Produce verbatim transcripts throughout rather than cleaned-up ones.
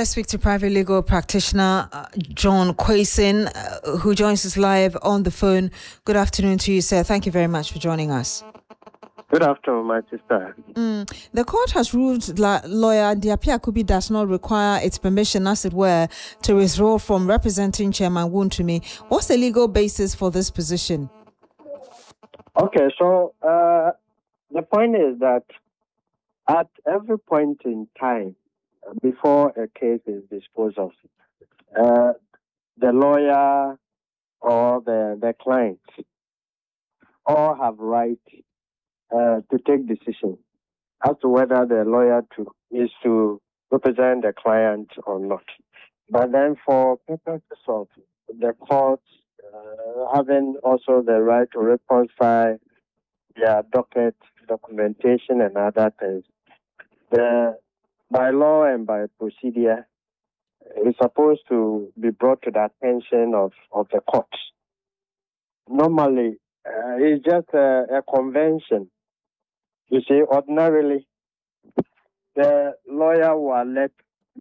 Let's speak to private legal practitioner uh, John Kwayson, uh, who joins us live on the phone. Good afternoon to you, sir. Thank you very much for joining us. Good afternoon, my sister. Mm. The court has ruled that lawyer Diapia Kubi does not require its permission, as it were, to withdraw from representing Chairman Wontumi. What's the legal basis for this position? Okay, so uh, the point is that at every point in time, before a case is disposed of, uh, the lawyer or the, the client all have right uh, to take decision as to whether the lawyer to, is to represent the client or not. But then for purposes of the court uh, having also the right to reconcile their docket, documentation, and other things, the, by law and by procedure, is supposed to be brought to the attention of, of the court. Normally, uh, it's just a, a convention. You see, ordinarily, the lawyer will let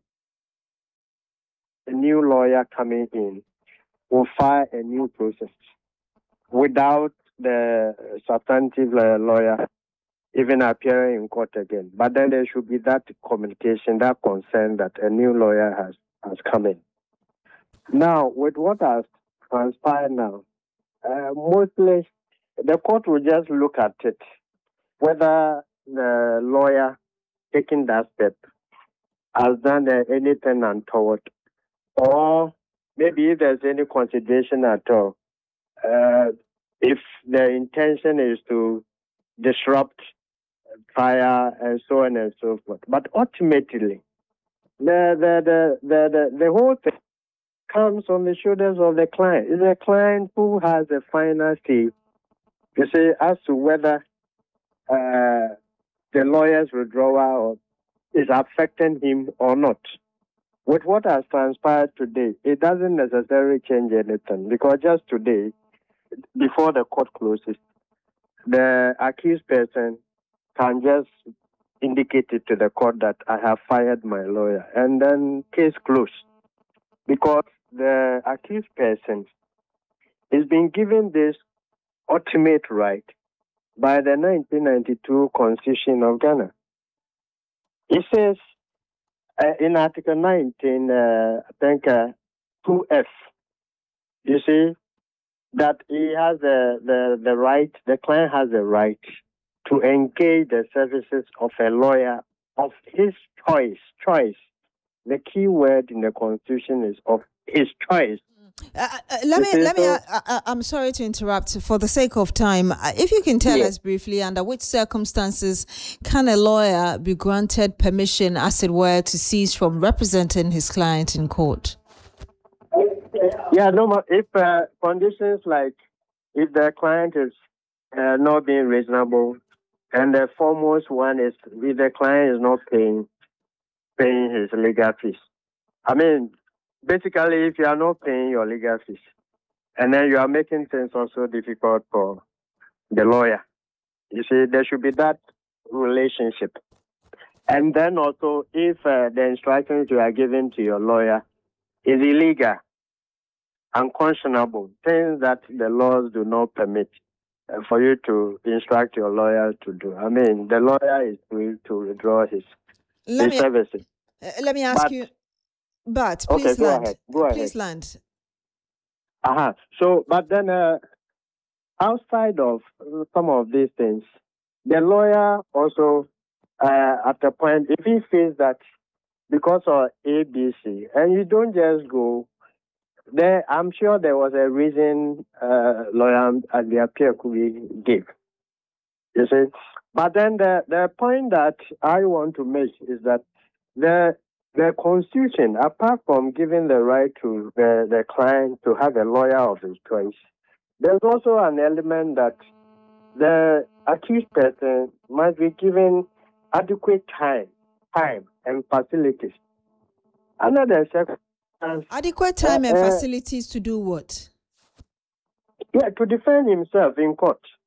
a new lawyer coming in will file a new process without the substantive uh, lawyer even appearing in court again. But then there should be that communication, that concern that a new lawyer has, has come in. Now, with what has transpired now, uh, mostly the court will just look at it, whether the lawyer taking that step has done uh, anything untoward, or maybe if there's any consideration at all, uh, if the intention is to disrupt trial and so on and so forth. But ultimately, the the the the the, the whole thing comes on the shoulders of the client. It's the client who has a final say, you see, as to whether uh, the lawyer's withdrawal is affecting him or not. With what has transpired today, it doesn't necessarily change anything, because just today, before the court closes, the accused person can just indicate it to the court that I have fired my lawyer, and then case closed, because the accused person is being given this ultimate right by the nineteen ninety-two Constitution of Ghana. It says uh, in Article nineteen, uh, I think uh, two F, you see, that he has the, the, the right, the client has the right to engage the services of a lawyer of his choice. Choice. The key word in the Constitution is of his choice. Uh, uh, let me, let me, uh, uh, I'm sorry to interrupt. For the sake of time, uh, if you can tell yeah. us briefly, under which circumstances can a lawyer be granted permission, as it were, to cease from representing his client in court? Yeah, no, if uh, conditions like if the client is uh, not being reasonable, and the foremost one is if the client is not paying paying his legal fees. I mean, basically, if you are not paying your legal fees, and then you are making things also difficult for the lawyer, you see, there should be that relationship. And then also, if uh, the instructions you are giving to your lawyer is illegal, unconscionable, things that the laws do not permit uh, for you to instruct your lawyer to do. I mean, the lawyer is free to withdraw his, let his me, services. Uh, let me ask but, you, but please okay, go land. ahead. Go ahead. Please land. Uh-huh. So, but then uh, outside of some of these things, the lawyer also, uh, at a point, if he feels that because of A B C, and you don't just go, there, I'm sure there was a reason uh, lawyer Diapia Kubi gave. You see? But then the, the point that I want to make is that the the Constitution, apart from giving the right to the, the client to have a lawyer of his choice, there's also an element that the accused person must be given adequate time, time and facilities. Another circumstance, adequate time uh, and uh, facilities to do what? Yeah, to defend himself in court.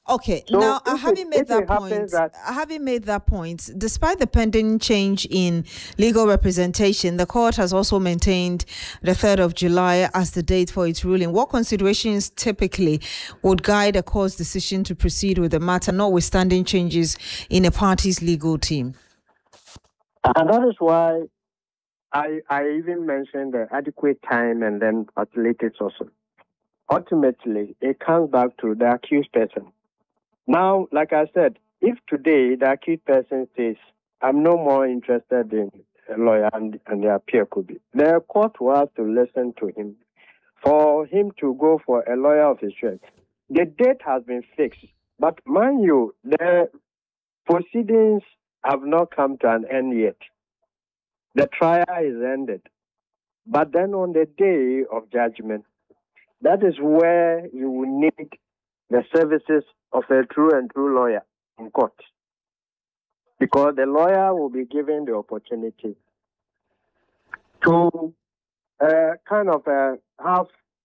Okay, So now uh, if having it, made if that it happens point, that uh, having made that point, despite the pending change in legal representation, the court has also maintained the third of July as the date for its ruling. What considerations typically would guide a court's decision to proceed with the matter, notwithstanding changes in a party's legal team? and that is why I I even mentioned the adequate time and then facilitate also. Ultimately, it comes back to the accused person. Now, like I said, if today the accused person says, I'm no more interested in a lawyer and, and the appeal could be, the court will have to listen to him for him to go for a lawyer of his choice. The date has been fixed, but mind you, the proceedings have not come to an end yet. The trial is ended. But then on the day of judgment, that is where you will need the services of a true and true lawyer in court. Because the lawyer will be given the opportunity to uh, kind of uh, have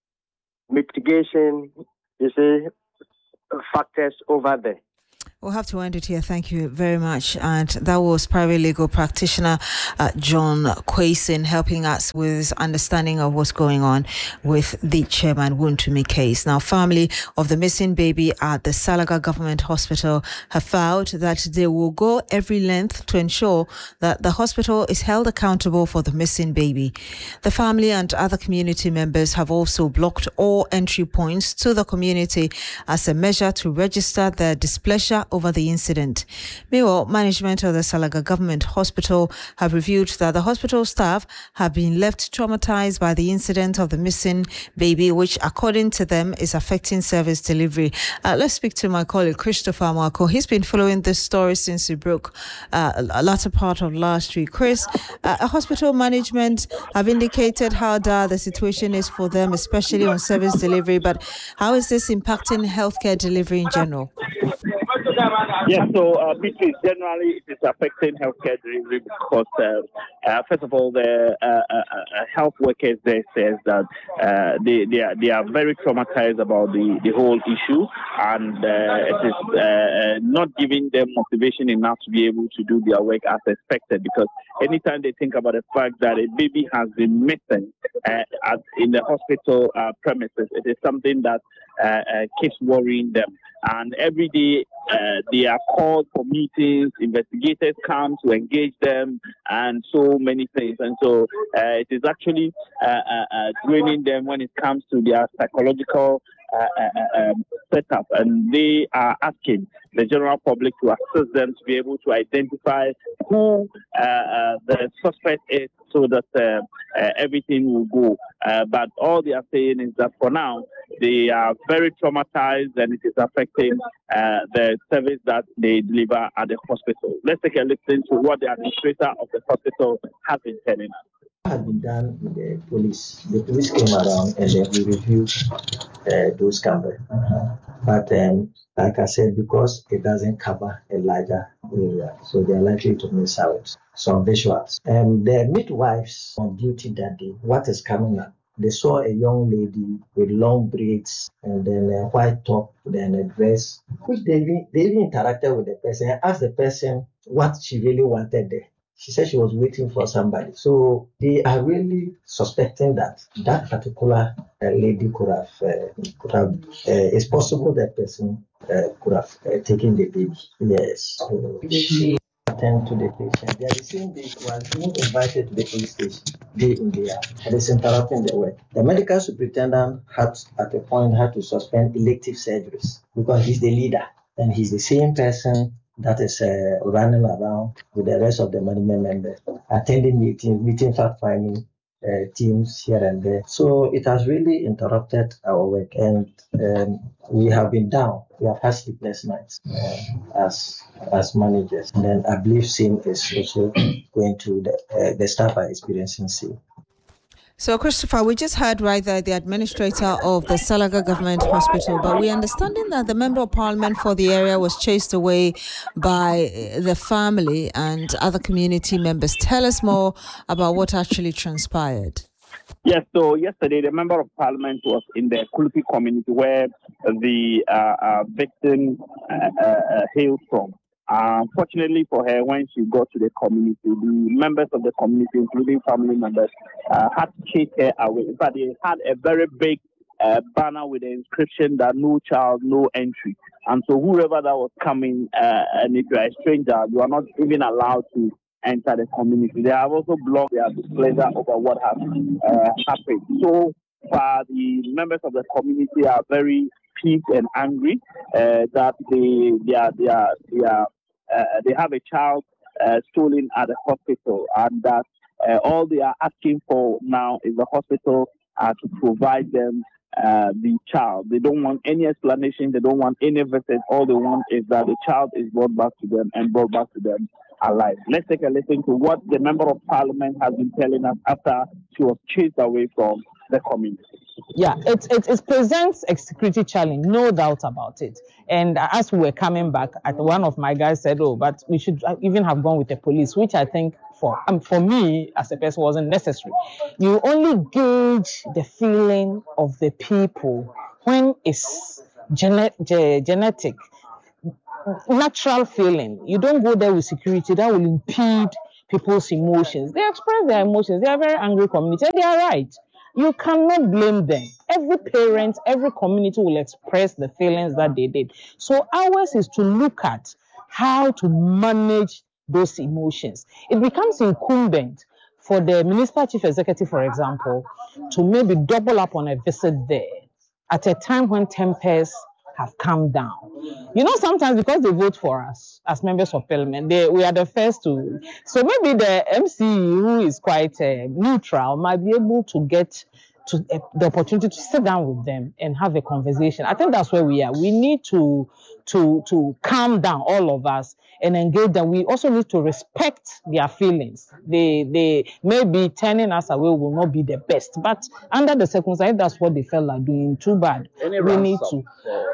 mitigation, you see, factors over there. We'll have to end it here. Thank you very much. And that was private legal practitioner uh, John Quayson helping us with understanding of what's going on with the Chairman Wontumi case. Now, family of the missing baby at the Salaga Government Hospital have vowed that they will go every length to ensure that the hospital is held accountable for the missing baby. The family and other community members have also blocked all entry points to the community as a measure to register their displeasure over the incident. Meanwhile, management of the Salaga Government Hospital have revealed that the hospital staff have been left traumatized by the incident of the missing baby, which, according to them, is affecting service delivery. Uh, let's speak to my colleague Christopher Marco. He's been following this story since it broke uh, a latter part of last week. Chris, uh, hospital management have indicated how dire the situation is for them, especially on service delivery. But how is this impacting healthcare delivery in general? Yes, so uh, Beatrice, generally it is affecting healthcare delivery because, uh, uh, first of all, the uh, uh, uh, health workers there says that uh, they they are, they are very traumatized about the, the whole issue, and uh, it is uh, not giving them motivation enough to be able to do their work as expected. Because anytime they think about the fact that a baby has been missing uh, at, in the hospital uh, premises, it is something that uh, uh, keeps worrying them. And every day uh, they are called for meetings, investigators come to engage them, and so many things. And so uh, it is actually uh, uh, uh, draining them when it comes to their psychological uh, uh, um, setup. And they are asking the general public to assist them to be able to identify who uh, uh, the suspect is, so that uh, uh, everything will go. Uh, but all they are saying is that for now, they are very traumatized and it is affecting uh, the service that they deliver at the hospital. Let's take a listen to what the administrator of the hospital has been telling us. Had been done with the police. The police came around and then we reviewed uh, those cameras. Uh-huh. But um, like I said, because it doesn't cover a larger area, so they are likely to miss out some visuals. And the midwives on duty that day, what is coming up? They saw a young lady with long braids and then a white top, then a dress, which they even, they even interacted with the person and asked the person what she really wanted there. She said she was waiting for somebody. So they are really suspecting that that particular uh, lady could have, uh, could have uh, it's possible that person uh, could have uh, taken the baby. Yes. So she attend to the patient. They are the same day she was being invited to the police station, day in, day out, and it's interrupting their work. The medical superintendent had, at a point, had to suspend elective surgeries because he's the leader and he's the same person that is uh, running around with the rest of the management members, attending meetings, meeting fact-finding uh, teams here and there. So it has really interrupted our work, and um, we have been down. We have had sleepless nights uh, as as managers. And then I believe same is also going to the uh, the staff are experiencing same. So, Christopher, we just heard right there the administrator of the Salaga Government Hospital, but we're understanding that the member of parliament for the area was chased away by the family and other community members. Tell us more about what actually transpired. Yes, so yesterday the member of parliament was in the Kulupi community where the uh, uh, victim uh, uh, hailed from. Uh, unfortunately for her, when she got to the community, the members of the community, including family members, uh, had to chase her away. In fact, they had a very big uh, banner with the inscription that no child, no entry. And so whoever that was coming, uh, and if you are a stranger, you are not even allowed to enter the community. They have also blocked their displeasure over what has uh, happened. So far, the members of the community are very peeved and angry uh, that they they are they are they are uh, they have a child uh, stolen at the hospital, and that uh, all they are asking for now is the hospital uh, to provide them uh, the child. They don't want any explanation. They don't want any visit. All they want is that the child is brought back to them and brought back to them alive. Let's take a listen to what the member of parliament has been telling us after she was chased away from the community. Yeah, it, it, it presents a security challenge, no doubt about it. And as we were coming back, one of my guys said, oh, but we should even have gone with the police, which I think for, um, for me as a person wasn't necessary. You only gauge the feeling of the people when it's gene- ge- genetic, natural feeling. You don't go there with security. That will impede people's emotions. They express their emotions. They are very angry community. They are right. You cannot blame them. Every parent, every community will express the feelings that they did. So ours is to look at how to manage those emotions. It becomes incumbent for the municipal chief executive, for example, to maybe double up on a visit there at a time when tempers have calmed down. You know, sometimes because they vote for us as members of parliament, they, we are the first to. So maybe the M C who is quite uh, neutral might be able to get to uh, the opportunity to sit down with them and have a conversation. I think that's where we are. We need to to to calm down, all of us, and engage them. We also need to respect their feelings. They they maybe turning us away will not be the best, but under the circumstances, that's what they felt like doing. Too bad. Any we need to.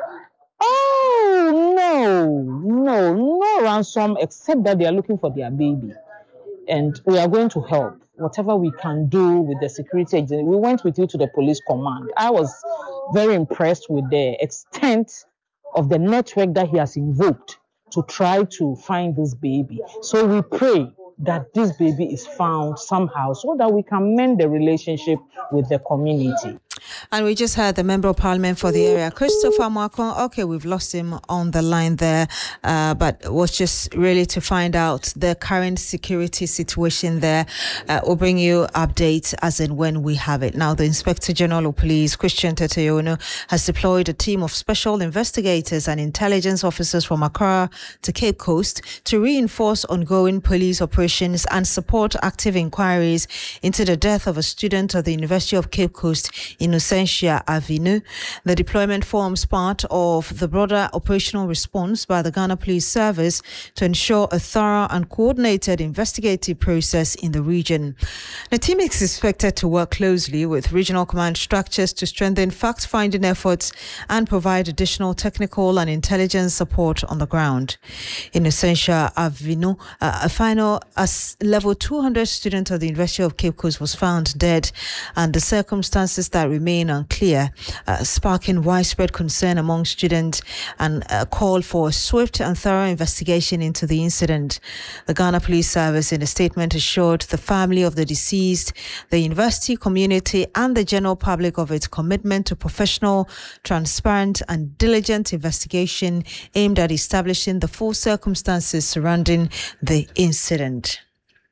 Oh no, no, no ransom except that they are looking for their baby, and we are going to help whatever we can do with the security agency. We went with you to the police command. I was very impressed with the extent of the network that he has invoked to try to find this baby. So we pray that this baby is found somehow so that we can mend the relationship with the community. And we just heard the member of parliament for the area, Christopher Marcon. Okay, we've lost him on the line there, uh, but it was just really to find out the current security situation there. Uh, we'll bring you updates as and when we have it. Now, the Inspector General of Police, Christian Teteyono, has deployed a team of special investigators and intelligence officers from Accra to Cape Coast to reinforce ongoing police operations and support active inquiries into the death of a student at the University of Cape Coast in Innocentia Avenue. The deployment forms part of the broader operational response by the Ghana Police Service to ensure a thorough and coordinated investigative process in the region. The team is expected to work closely with regional command structures to strengthen fact-finding efforts and provide additional technical and intelligence support on the ground. In Innocentia Avenue, uh, a final as level two hundred student of the University of Cape Coast was found dead, and the circumstances that remain unclear, uh, sparking widespread concern among students and a call for a swift and thorough investigation into the incident. The Ghana Police Service, in a statement, assured the family of the deceased, the university community, and the general public of its commitment to professional, transparent, and diligent investigation aimed at establishing the full circumstances surrounding the incident.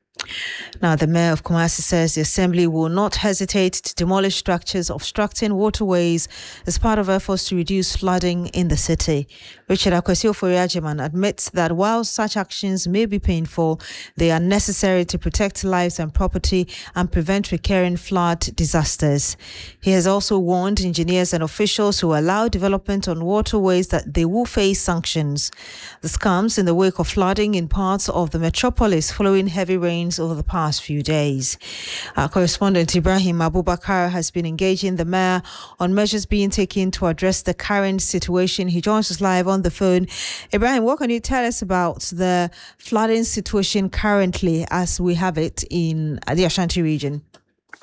Now, the mayor of Kumasi says the assembly will not hesitate to demolish structures obstructing waterways as part of efforts to reduce flooding in the city. Richard Akwesi-Ofori-Agyeman admits that while such actions may be painful, they are necessary to protect lives and property and prevent recurring flood disasters. He has also warned engineers and officials who allow development on waterways that they will face sanctions. This comes in the wake of flooding in parts of the metropolis following heavy rain over the past few days. Our correspondent Ibrahim Abubakar has been engaging the mayor on measures being taken to address the current situation. He joins us live on the phone. Ibrahim, what can you tell us about the flooding situation currently as we have it in the Ashanti region?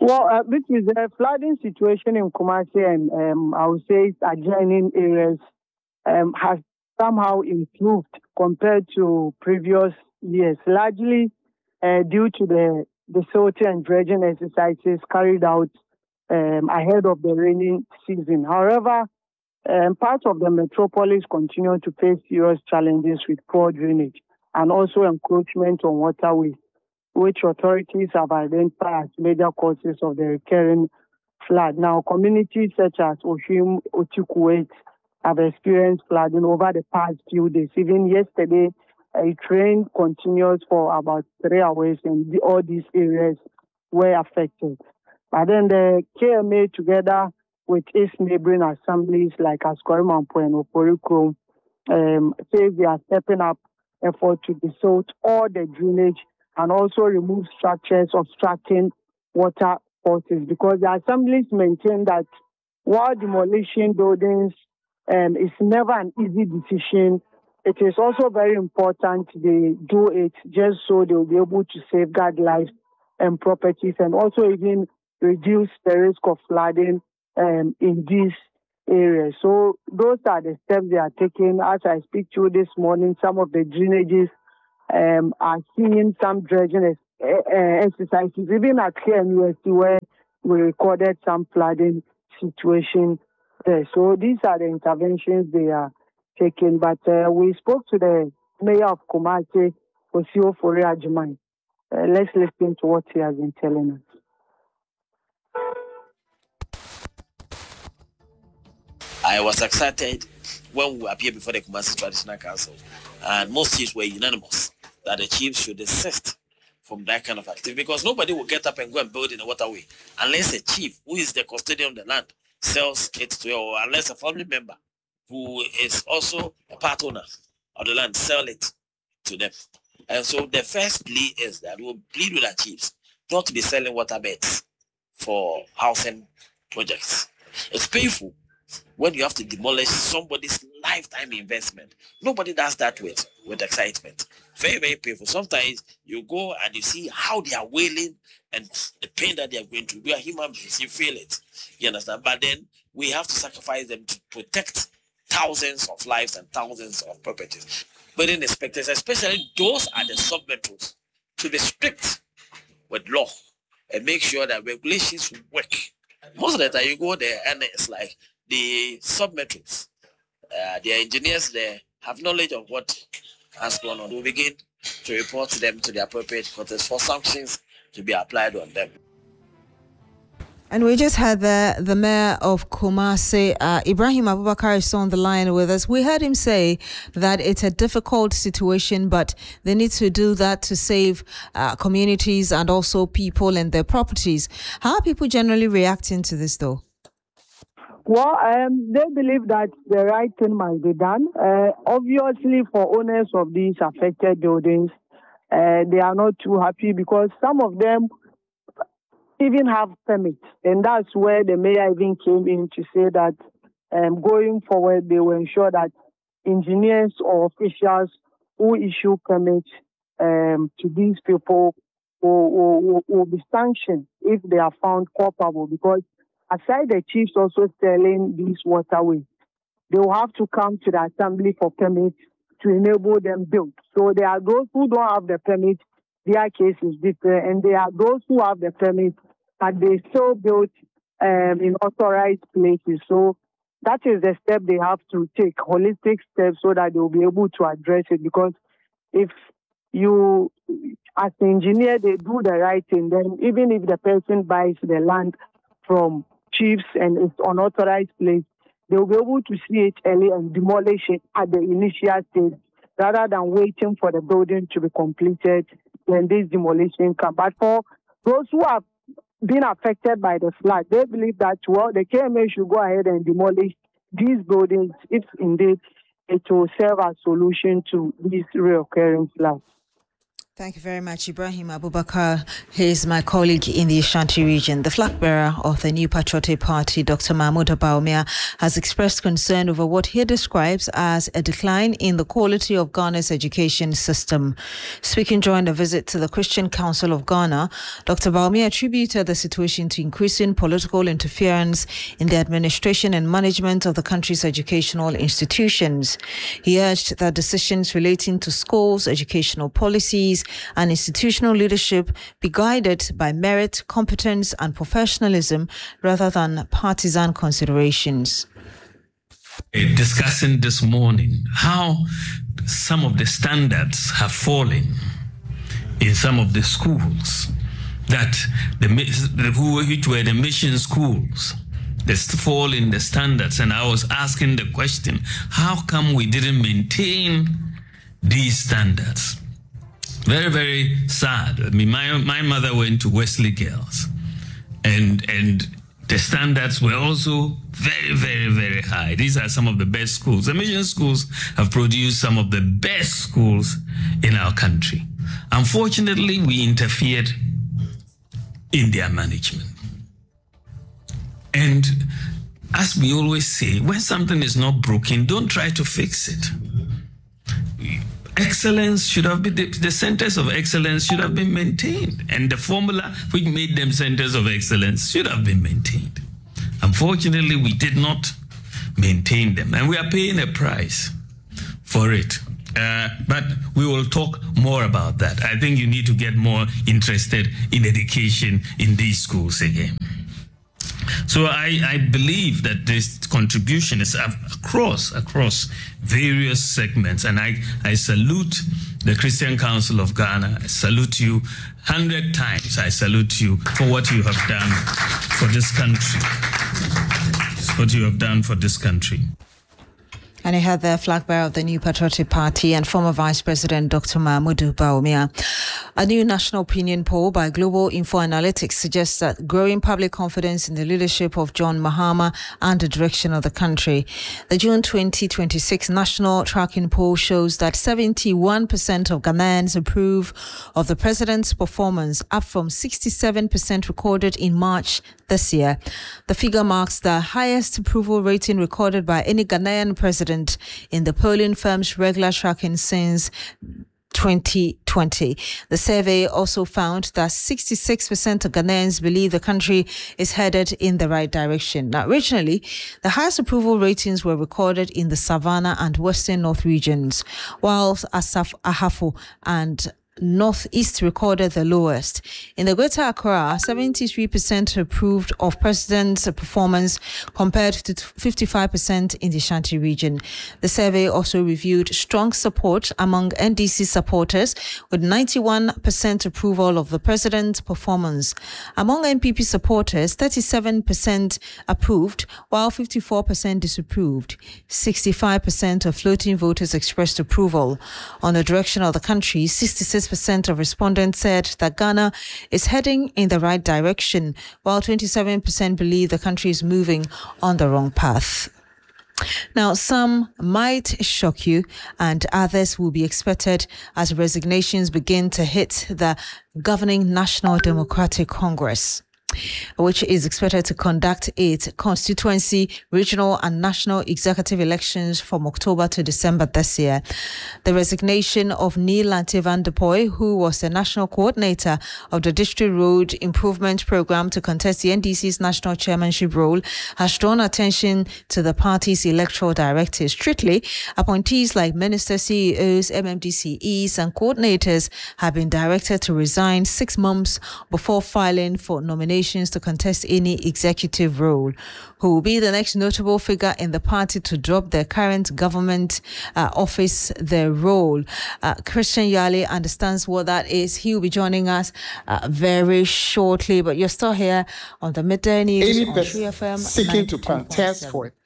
Well, uh, this is a flooding situation in Kumasi, and um, I would say its adjoining areas um, has somehow improved compared to previous years, largely uh, due to the the sorting and dredging exercises carried out um, ahead of the rainy season. However, um, parts of the metropolis continue to face serious challenges with poor drainage and also encroachment on waterways, which authorities have identified as major causes of the recurring flood. Now, communities such as Oshim, Otikuwait have experienced flooding over the past few days. Even yesterday, a train continues for about three hours, and the, all these areas were affected. But then the K M A, together with its neighboring assemblies like Askorimampo and Oporikrom, um, says they are stepping up effort to desilt all the drainage and also remove structures obstructing water courses, because the assemblies maintain that while demolishing buildings um, is never an easy decision, it is also very important they do it just so they will be able to safeguard lives and properties and also even reduce the risk of flooding um, in these areas. So those are the steps they are taking. As I speak to you this morning, some of the drainages um, are seeing some dredging uh, uh, exercises, even at K M U S T where we recorded some flooding situation there. So these are the interventions they are taking. But uh, we spoke to the mayor of Kumasi, Osio Fore Ajimai. Uh, let's listen to what he has been telling us. I was excited when we appeared before the Kumasi Traditional Council, and most chiefs were unanimous that the chiefs should desist from that kind of activity, because nobody will get up and go and build in a waterway unless a chief who is the custodian of the land sells it to you, or unless a family member who is also a part owner of the land sell it to them. And so the first plea is that we'll plead with our chiefs not to be selling waterbeds for housing projects. It's painful when you have to demolish somebody's lifetime investment. Nobody does that with, with excitement. Very, very painful. Sometimes you go and you see how they are wailing and the pain that they are going through. We are human beings, you feel it. You understand? But then we have to sacrifice them to protect thousands of lives and thousands of properties. Building inspectors, especially those at the sub-metros, to be strict with law and make sure that regulations work. Most of the time you go there and it's like the sub-metros, uh, the engineers there have knowledge of what has gone on. We'll begin to report them to the appropriate courts for sanctions to be applied on them. And we just had the, the mayor of Kumasi, uh, Ibrahim Abubakar, is on the line with us. We heard him say that it's a difficult situation, but they need to do that to save uh, communities and also people and their properties. How are people generally reacting to this, though? Well, um, they believe that the right thing might be done. Uh, obviously, for owners of these affected buildings, uh, they are not too happy because some of them even have permits. And that's where the mayor even came in to say that um, going forward, they will ensure that engineers or officials who issue permits um, to these people will, will, will be sanctioned if they are found culpable, because aside the chiefs also selling these waterways, they will have to come to the assembly for permits to enable them build. So there are those who don't have the permit, their case is different, and there are those who have the permit, but they still build um, in authorized places. So that is the step they have to take, holistic steps, so that they will be able to address it. Because if you, as an engineer, they do the right thing, then even if the person buys the land from chiefs and it's unauthorized place, they will be able to see it early and demolish it at the initial stage, rather than waiting for the building to be completed when this demolition comes. But for those who have been affected by the flood, they believe that, well, the K M A should go ahead and demolish these buildings if indeed it will serve as solution to these recurring floods. Thank you very much, Ibrahim Abubakar. He is my colleague in the Ashanti region. The flag bearer of the New Patriotic Party, Doctor Mahmoud Bawumia, has expressed concern over what he describes as a decline in the quality of Ghana's education system. Speaking during a visit to the Christian Council of Ghana, Doctor Bawumia attributed the situation to increasing political interference in the administration and management of the country's educational institutions. He urged that decisions relating to schools, educational policies, and institutional leadership be guided by merit, competence, and professionalism rather than partisan considerations. Discussing this morning how some of the standards have fallen in some of the schools, that the which were the mission schools, they fall in the standards, and I was asking the question, how come we didn't maintain these standards? Very, very sad. I mean, my my mother went to Wesley Girls, and and the standards were also very, very, very high. These are some of the best schools. The mission schools have produced some of the best schools in our country. Unfortunately, we interfered in their management. And as we always say, when something is not broken, don't try to fix it. Excellence should have been, the, the centers of excellence should have been maintained, and the formula which made them centers of excellence should have been maintained. Unfortunately, we did not maintain them, and we are paying a price for it. Uh, but we will talk more about that. I think you need to get more interested in education in these schools again. So I, I believe that this contribution is across across various segments, and I, I salute the Christian Council of Ghana. I salute you hundred times. I salute you for what you have done for this country. What you have done for this country. And he had the flag bearer of the New Patriotic Party and former Vice President Doctor Mahmoud Bawumia. A new national opinion poll by Global Info Analytics suggests that growing public confidence in the leadership of John Mahama and the direction of the country. The June twenty twenty-six national tracking poll shows that seventy-one percent of Ghanaians approve of the president's performance, up from sixty-seven percent recorded in March this year. The figure marks the highest approval rating recorded by any Ghanaian president in the polling firm's regular tracking since twenty twenty. The survey also found that sixty-six percent of Ghanaians believe the country is headed in the right direction. Now, originally, the highest approval ratings were recorded in the Savannah and Western North regions, whilst Asaf Ahafo and Northeast recorded the lowest. In the Greater Accra, seventy-three percent approved of President's performance compared to fifty-five percent in the Ashanti region. The survey also reviewed strong support among N D C supporters, with ninety-one percent approval of the President's performance. Among N P P supporters, thirty-seven percent approved, while fifty-four percent disapproved. sixty-five percent of floating voters expressed approval. On the direction of the country, sixty-six percent of respondents said that Ghana is heading in the right direction, while twenty-seven percent believe the country is moving on the wrong path. Now, some might shock you and others will be expected as resignations begin to hit the governing National Democratic Congress, which is expected to conduct its constituency, regional and national executive elections from October to December this year. The resignation of Neil Lantevan Depoy, who was the national coordinator of the District Road Improvement Program to contest the N D C's national chairmanship role, has drawn attention to the party's electoral directives. Strictly, appointees like minister C E Os, M M D C Es and coordinators have been directed to resign six months before filing for nomination to contest any executive role. Who will be the next notable figure in the party to drop their current government uh, office, their role? Uh, Christian Yali understands what that is. He will be joining us uh, very shortly, but you're still here on the Midday News. Any person seeking to contest for